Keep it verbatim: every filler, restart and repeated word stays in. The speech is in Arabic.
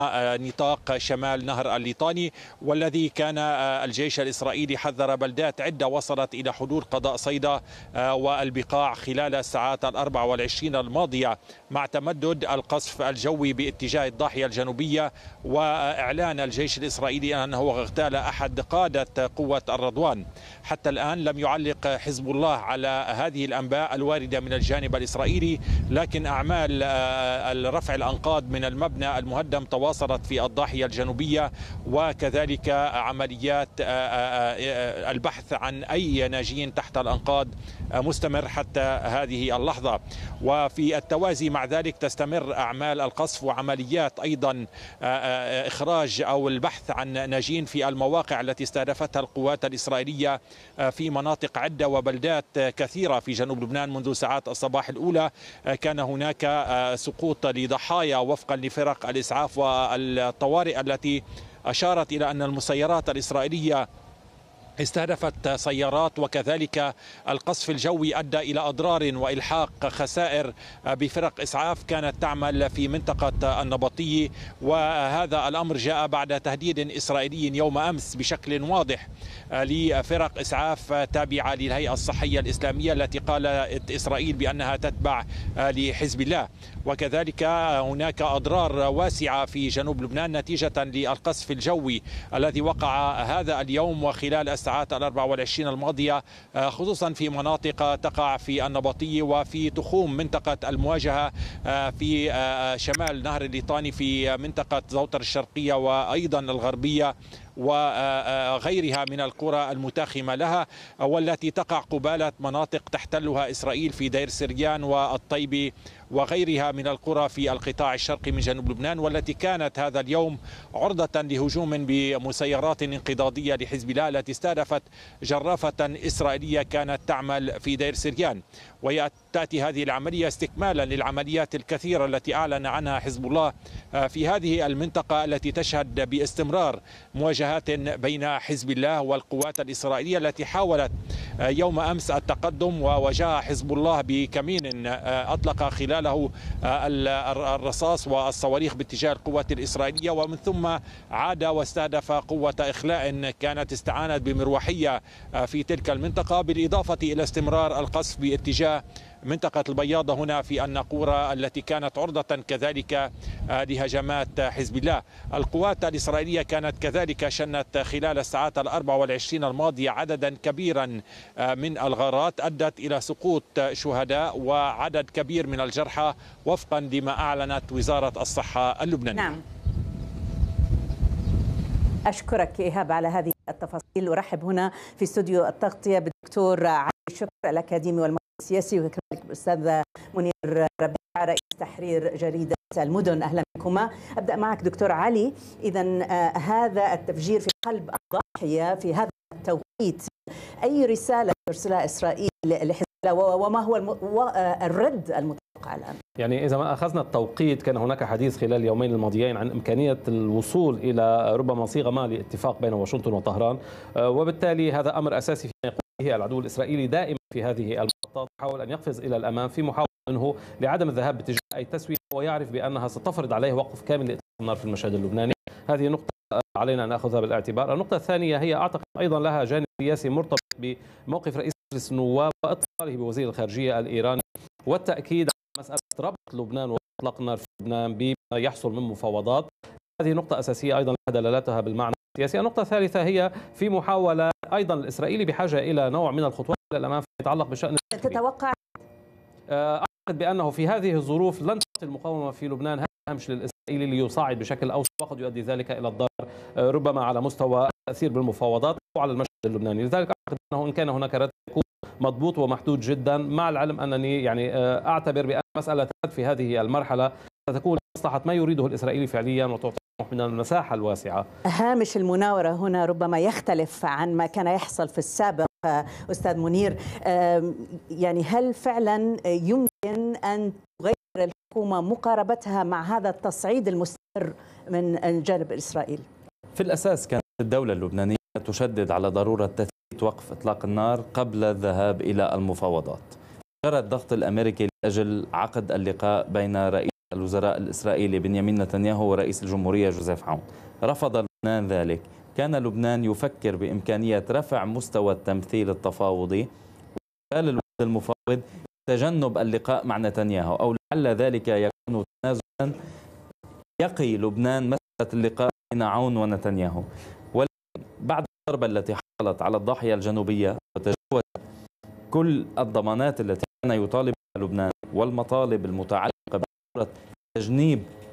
نطاق شمال نهر الليطاني، والذي كان الجيش الإسرائيلي حذر بلدات عدة وصلت إلى حدود قضاء صيدا والبقاع خلال الساعات الأربع والعشرين الماضية، مع تمدد القصف الجوي باتجاه الضاحية الجنوبية، وإعلان الجيش الإسرائيلي أنه اغتال أحد قادة قوة الرضوان. حتى الآن لم يعلق حزب الله على هذه الأنباء الواردة من الجانب الإسرائيلي، لكن أعمال رفع الأنقاض من المبنى المهدم تواصلت في الضاحية الجنوبية، وكذلك عمليات البحث عن أي ناجين تحت الأنقاض مستمر حتى هذه اللحظة. وفي التوازي مع ذلك تستمر أعمال القصف وعمليات أيضا إخراج أو البحث عن ناجين في المواقع التي استهدفتها القوات الإسرائيلية في مناطق عدة وبلدات كثيرة في جنوب لبنان. منذ ساعات الصباح الأولى كان هناك سقوط لضحايا وفقا لفرق الإسعاف والطوارئ التي أشارت إلى أن المسيرات الإسرائيلية استهدفت سيارات، وكذلك القصف الجوي أدى إلى أضرار وإلحاق خسائر بفرق إسعاف كانت تعمل في منطقة النبطية. وهذا الأمر جاء بعد تهديد إسرائيلي يوم أمس بشكل واضح لفرق إسعاف تابعة للهيئة الصحية الإسلامية التي قالت إسرائيل بأنها تتبع لحزب الله. وكذلك هناك أضرار واسعة في جنوب لبنان نتيجة للقصف الجوي الذي وقع هذا اليوم وخلال الساعات الأربع والعشرين الماضية، خصوصا في مناطق تقع في النبطية وفي تخوم منطقة المواجهة في شمال نهر الليطاني في منطقة زوطر الشرقية وأيضا الغربية وغيرها من القرى المتاخمة لها، والتي تقع قبالة مناطق تحتلها إسرائيل في دير سريان والطيبة وغيرها من القرى في القطاع الشرقي من جنوب لبنان، والتي كانت هذا اليوم عرضة لهجوم بمسيرات انقضاضية لحزب الله التي استهدفت جرافة إسرائيلية كانت تعمل في دير سريان. وتأتي هذه العملية استكمالا للعمليات الكثيرة التي أعلن عنها حزب الله في هذه المنطقة التي تشهد باستمرار مواجهات بين حزب الله والقوات الإسرائيلية التي حاولت يوم أمس التقدم، وواجه حزب الله بكمين أطلق خلاله الرصاص والصواريخ باتجاه القوات الإسرائيلية، ومن ثم عاد واستهدف قوة إخلاء كانت استعانت بمروحية في تلك المنطقة، بالإضافة إلى استمرار القصف باتجاه منطقة البياضة هنا في الناقورة التي كانت عرضة كذلك لهجمات حزب الله. القوات الإسرائيلية كانت كذلك شنت خلال الساعات الأربع والعشرين الماضية عددا كبيرا من الغارات أدت إلى سقوط شهداء وعدد كبير من الجرحى وفقا لما أعلنت وزارة الصحة اللبنانية. نعم. أشكرك إيهاب على هذه التفاصيل. أرحب هنا في استوديو التغطية بالدكتور علي شكر الأكاديمي والمحلل السياسي، وكذلك الأستاذ منير ربيع رئيس تحرير جريدة المدن. أهلا بكما. أبدأ معك دكتور علي. إذن آه هذا التفجير في قلب الضاحية في هذا التوقيت، أي رسالة ترسلها إسرائيل لحزب الله وما هو الرد المتوقع الآن؟ يعني إذا ما أخذنا التوقيت، كان هناك حديث خلال اليومين الماضيين عن إمكانية الوصول إلى ربما صيغة ما لاتفاق بين واشنطن وطهران، وبالتالي هذا أمر أساسي فيما يقول به العدو الإسرائيلي دائما في هذه المحطات، يحاول أن يقفز إلى الأمام في محاولة منه لعدم الذهاب باتجاه أي تسوية، ويعرف بأنها ستفرض عليه وقف كامل لإطلاق النار في المشهد اللبناني. هذه نقطة علينا أن نأخذها بالاعتبار. النقطة الثانية هي أعتقد أيضا لها جانب سياسي مرتبط بموقف رئيس مجلس النواب واتصاله بوزير الخارجية الإيراني، والتأكيد على مسألة ربط لبنان وإطلاق النار في لبنان بما يحصل من مفاوضات. هذه نقطة أساسية أيضا لها دلالاتها بالمعنى السياسي. النقطة الثالثة هي في محاولة أيضا الإسرائيلي بحاجة إلى نوع من الخطوات إلى الأمام فيما يتعلق بشأن تتوقع. أعتقد بأنه في هذه الظروف لن تستطيع المقاومة في لبنان هذا الهمش للإسرائيلي ليصاعد بشكل أوسع، وقد يؤدي ذلك إلى الضرر ربما على مستوى التأثير بالمفاوضات أو على المشهد اللبناني. لذلك أعتقد أنه إن كان هناك رد يكون مضبوط ومحدود جدا، مع العلم أنني يعني أعتبر بأن مسألة في هذه المرحلة ستكون مصلحة ما يريده الإسرائيلي فعليا وتعطي من المساحة الواسعة. هامش المناورة هنا ربما يختلف عن ما كان يحصل في السابق. أستاذ منير، يعني هل فعلا يمكن أن تغير الحكومة مقاربتها مع هذا التصعيد المستمر من الجانب الإسرائيلي؟ في الأساس كانت الدولة اللبنانية تشدد على ضرورة تثبيت وقف إطلاق النار قبل الذهاب إلى المفاوضات. جرى الضغط الأمريكي لأجل عقد اللقاء بين رئيس الوزراء الإسرائيلي بنيامين نتنياهو ورئيس الجمهورية جوزيف عون. رفض لبنان ذلك. كان لبنان يفكر بإمكانية رفع مستوى التمثيل التفاوضي، وقال الوفد المفاوض تجنب اللقاء مع نتنياهو، أو لعل ذلك يكون تنازلا يقي لبنان مسألة اللقاء بين عون ونتنياهو. ولكن بعد الضربة التي حصلت على الضاحية الجنوبية وتجاوز كل الضمانات التي كان يطالب لبنان والمطالب المتعلقة بضرورة تجنيب